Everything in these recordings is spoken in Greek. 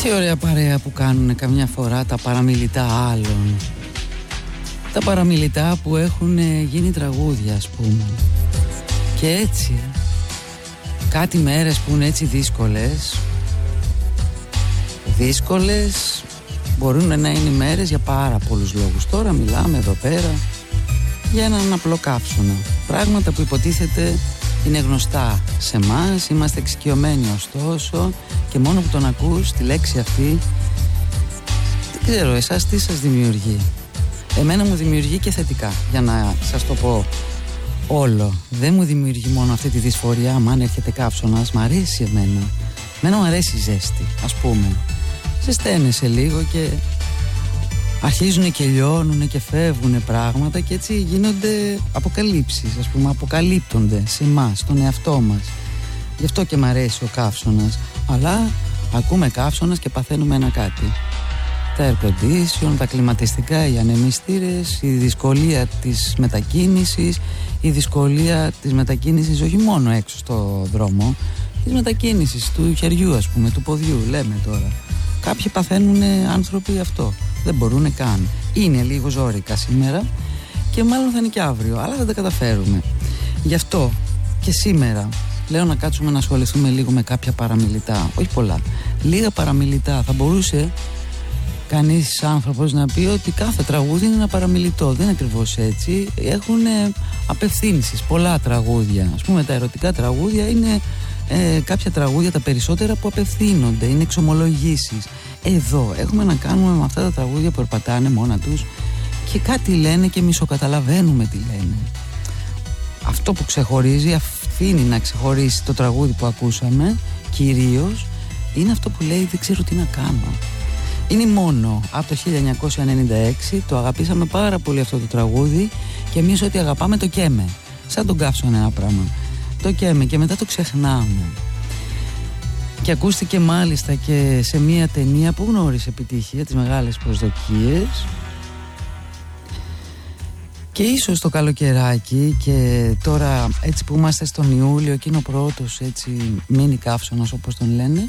Τι ωραία παρέα που κάνουν καμιά φορά τα παραμιλητά άλλων. Τα παραμιλητά που έχουν γίνει τραγούδια, ας πούμε. Και έτσι κάτι μέρες που είναι έτσι δύσκολες μπορούν να είναι μέρες για πάρα πολλούς λόγους. Τώρα μιλάμε εδώ πέρα για έναν απλό καύσωνα. Πράγματα που υποτίθεται είναι γνωστά σε εμάς, είμαστε εξοικειωμένοι ωστόσο, και μόνο που τον ακούς τη λέξη αυτή, δεν ξέρω εσάς τι σας δημιουργεί. Εμένα μου δημιουργεί και θετικά, για να σας το πω όλο. Δεν μου δημιουργεί μόνο αυτή τη δυσφορία, αν έρχεται καύσωνας, μ' αρέσει εμένα. Εμένα μου αρέσει η ζέστη, ας πούμε. Ζεσταίνεσαι λίγο και αρχίζουν και λιώνουν και φεύγουν πράγματα και έτσι γίνονται αποκαλύψεις, ας πούμε, αποκαλύπτονται σε εμάς, στον εαυτό μας. Γι' αυτό και μ' αρέσει ο καύσωνας. Αλλά ακούμε καύσωνας και παθαίνουμε ένα κάτι. Τα air condition, τα κλιματιστικά, οι ανεμιστήρες, η δυσκολία της μετακίνησης, όχι μόνο έξω στο δρόμο, της μετακίνησης του χεριού, ας πούμε, του ποδιού, λέμε τώρα. Κάποιοι παθαίνουν άνθρωποι αυτό. Δεν μπορούν καν. Είναι λίγο ζόρικα σήμερα και μάλλον θα είναι και αύριο, αλλά θα τα καταφέρουμε. Γι' αυτό και σήμερα λέω να κάτσουμε να ασχοληθούμε λίγο με κάποια παραμιλητά. Όχι πολλά. Λίγα παραμιλητά. Θα μπορούσε κανείς άνθρωπος να πει ότι κάθε τραγούδι είναι ένα παραμιλητό. Δεν είναι ακριβώς έτσι. Έχουν απευθύνσεις πολλά τραγούδια. Ας πούμε, τα ερωτικά τραγούδια είναι κάποια τραγούδια, τα περισσότερα, που απευθύνονται, είναι εξομολογήσεις. Εδώ έχουμε να κάνουμε με αυτά τα τραγούδια που περπατάνε μόνα τους και κάτι λένε και μισοκαταλαβαίνουμε τι λένε. Αυτό που ξεχωρίζει, αφήνει να ξεχωρίσει το τραγούδι που ακούσαμε κυρίως, είναι αυτό που λέει «Δεν ξέρω τι να κάνω». Είναι μόνο από το 1996, το αγαπήσαμε πάρα πολύ αυτό το τραγούδι και εμείς ότι αγαπάμε το καίμε. Σαν τον καύσωνα ένα πράγμα. Το καίμε και μετά το ξεχνάμε. Και ακούστηκε μάλιστα και σε μια ταινία που γνώρισε επιτυχία, τις μεγάλες προσδοκίες. Και ίσως το καλοκαιράκι, και τώρα έτσι που είμαστε στον Ιούλιο, εκείνο πρώτος έτσι μίνι καύσωνας όπως τον λένε,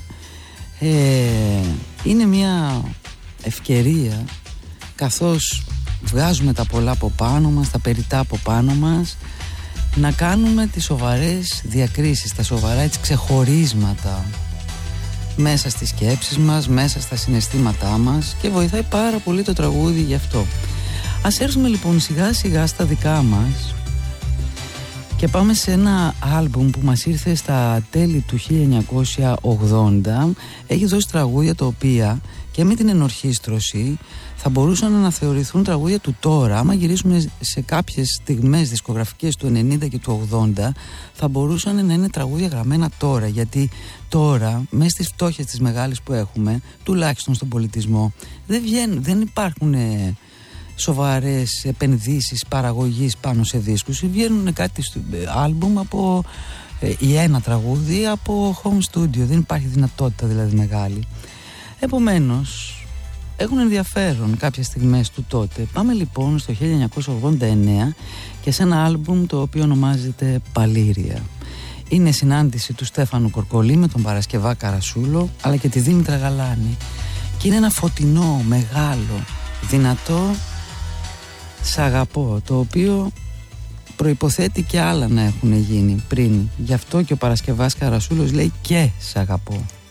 είναι μια ευκαιρία, καθώς βγάζουμε τα πολλά από πάνω μας, τα περιτά από πάνω μας, να κάνουμε τις σοβαρές διακρίσεις, τα σοβαρά έτσι ξεχωρίσματα μέσα στις σκέψεις μας, μέσα στα συναισθήματά μας, και βοηθάει πάρα πολύ το τραγούδι γι' αυτό. Ας έρθουμε λοιπόν σιγά σιγά στα δικά μας και πάμε σε ένα άλμπουμ που μας ήρθε στα τέλη του 1980. Έχει δώσει τραγούδια τα οποία και με την ενορχήστρωση θα μπορούσαν να θεωρηθούν τραγούδια του τώρα. Άμα γυρίσουμε σε κάποιες στιγμές δισκογραφικές του 90 και του 80, θα μπορούσαν να είναι τραγούδια γραμμένα τώρα. Γιατί τώρα, μέσα στις φτώχειες τις μεγάλες που έχουμε, τουλάχιστον στον πολιτισμό, δεν υπάρχουν σοβαρές επενδύσεις παραγωγής πάνω σε δίσκους. Βγαίνουν κάτι άλμπουμ από ή ένα τραγούδι από home studio. Δεν υπάρχει δυνατότητα δηλαδή μεγάλη. Επομένως έχουν ενδιαφέρον κάποιες στιγμές του τότε. Πάμε λοιπόν στο 1989 και σε ένα άλμπουμ το οποίο ονομάζεται Παλήρια. Είναι συνάντηση του Στέφανου Κορκολή με τον Παρασκευά Καρασούλο αλλά και τη Δήμητρα Γαλάνη, και είναι ένα φωτεινό, μεγάλο, δυνατό «Σ' αγαπώ», το οποίο προϋποθέτει και άλλα να έχουν γίνει πριν. Γι' αυτό και ο Παρασκευάς Καρασούλος λέει και «Σ' αγαπώ».